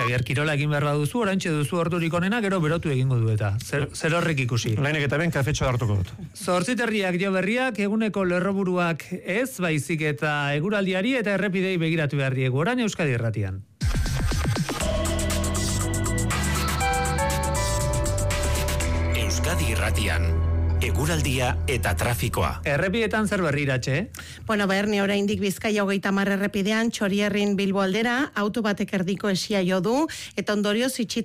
Xabier, kirola egin behar baduzu, orantxe duzu ordurik onena, gero berotu egingo du eta. Zer horrek ikusi. Lainek eta ben kafetxo hartuko dut. 8 jo berriak, eguneko lerroburuak ez, baizik eta eguraldiari eta errepidei begiratu behar diegu. Orain Euskadi Irratian. Euskadi Irratian. Eguraldia eta trafikoa. Errepidetan zer berri Iratxe? Bueno, Berni oraindik Bizkaia 30 errepidean Txorierrin Bilbo aldera auto batek erdiko esia jo du eta ondorioz itxita